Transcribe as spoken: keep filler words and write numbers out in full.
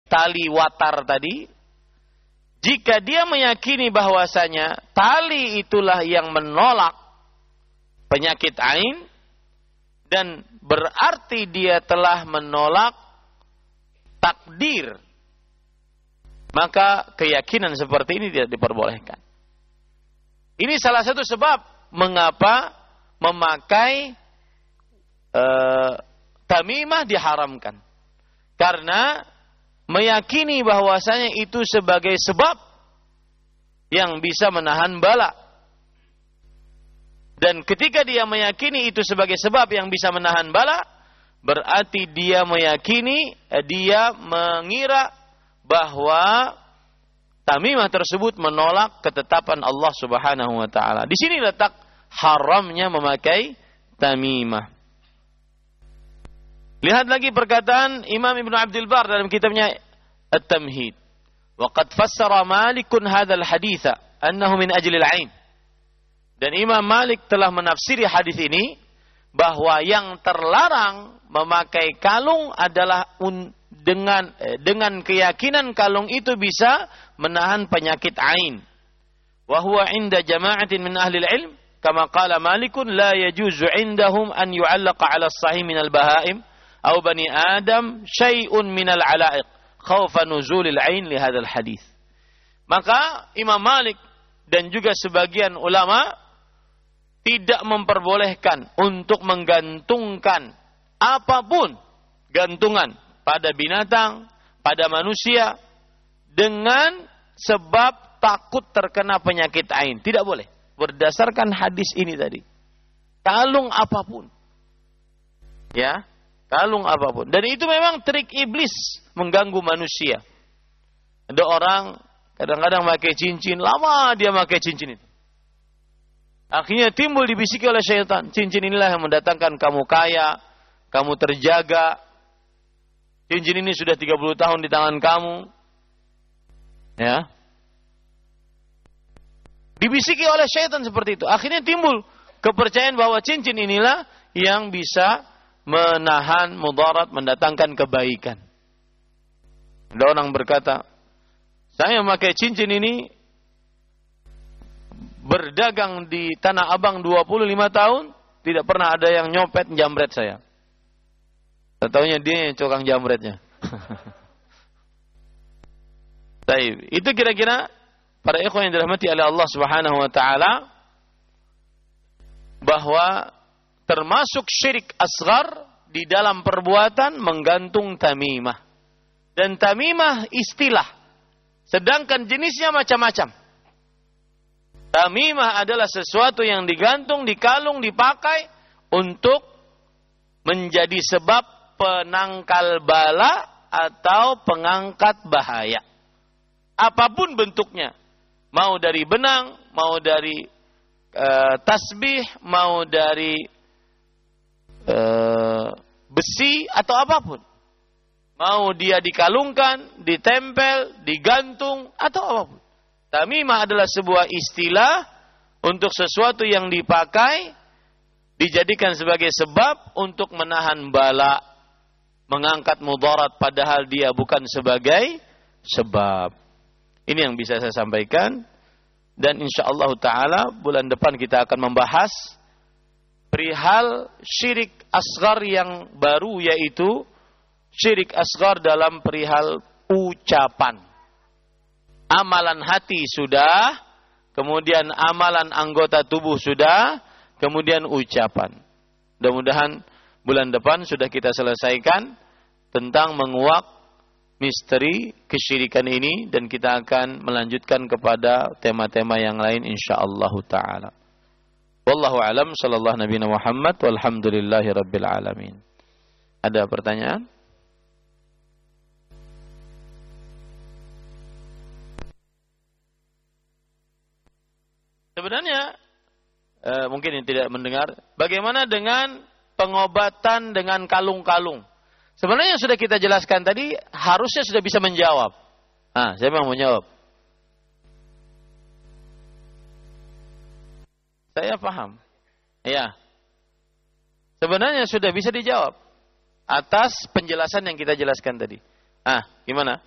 tali watar tadi, jika dia meyakini bahwasanya tali itulah yang menolak penyakit ain, dan berarti dia telah menolak takdir, maka keyakinan seperti ini tidak diperbolehkan. Ini salah satu sebab mengapa memakai e, tamimah diharamkan. Karena meyakini bahwasanya itu sebagai sebab yang bisa menahan bala. Dan ketika dia meyakini itu sebagai sebab yang bisa menahan bala, berarti dia meyakini, dia mengira bahwa tamimah tersebut menolak ketetapan Allah Subhanahu wa taala. Di sini letak haramnya memakai tamimah. Lihat lagi perkataan Imam Ibn Abdul Bar dalam kitabnya At-Tamhid. Wa qad fassara Malikun hadzal haditsa annahu min ajli al-'ain. Dan Imam Malik telah menafsiri hadis ini bahwa yang terlarang memakai kalung adalah un, dengan eh, dengan keyakinan kalung itu bisa menahan penyakit ain. Wa huwa 'inda jama'atin min ahli al-'ilm kama qala Malikun la yajuzu 'indahum an yu'allaqa 'ala as-sahih min al-baha'im aw bani Adam syai'un min al-'ala'iq khawfa nuzul al-'ain li hadzal hadis. Maka Imam Malik dan juga sebagian ulama tidak memperbolehkan untuk menggantungkan apapun gantungan pada binatang, pada manusia dengan sebab takut terkena penyakit ain. Tidak boleh. Berdasarkan hadis ini tadi. Kalung apapun. Ya, kalung apapun. Dan itu memang trik iblis mengganggu manusia. Ada orang kadang-kadang pakai cincin, lama dia pakai cincin itu. Akhirnya timbul dibisiki oleh syaitan. Cincin inilah yang mendatangkan kamu kaya, kamu terjaga. Cincin ini sudah tiga puluh tahun di tangan kamu. Ya. Dibisiki oleh syaitan seperti itu. Akhirnya timbul kepercayaan bahwa cincin inilah yang bisa menahan mudarat, mendatangkan kebaikan. Ada orang berkata, saya memakai cincin ini berdagang di Tanah Abang dua puluh lima tahun, tidak pernah ada yang nyopet jambret saya. Tahu-taunya dia yang cokang jambretnya. Baik, itu kira-kira para ikhwan yang dirahmati oleh Allah Subhanahu wa taala, bahwa termasuk syirik asghar di dalam perbuatan menggantung tamimah. Dan tamimah istilah, sedangkan jenisnya macam-macam. Tamimah adalah sesuatu yang digantung, dikalung, dipakai untuk menjadi sebab penangkal bala atau pengangkat bahaya. Apapun bentuknya. Mau dari benang, mau dari e, tasbih, mau dari e, besi atau apapun. Mau dia dikalungkan, ditempel, digantung atau apapun. Tamimah adalah sebuah istilah untuk sesuatu yang dipakai, dijadikan sebagai sebab untuk menahan bala, mengangkat mudarat padahal dia bukan sebagai sebab. Ini yang bisa saya sampaikan, dan insyaallah taala bulan depan kita akan membahas perihal syirik asghar yang baru, yaitu syirik asghar dalam perihal ucapan. Amalan hati sudah, kemudian amalan anggota tubuh sudah, kemudian ucapan. Mudah-mudahan bulan depan sudah kita selesaikan tentang menguak misteri kesyirikan ini, dan kita akan melanjutkan kepada tema-tema yang lain insyaallah taala. Wallahu a'lam, sallallahu nabiyana Muhammad walhamdulillahi rabbil alamin. Ada pertanyaan? Sebenarnya e, mungkin yang tidak mendengar, bagaimana dengan pengobatan dengan kalung-kalung? Sebenarnya yang sudah kita jelaskan tadi harusnya sudah bisa menjawab. Nah, siapa yang mau menjawab? Saya paham. Ya. Sebenarnya sudah bisa dijawab atas penjelasan yang kita jelaskan tadi. Ah, gimana?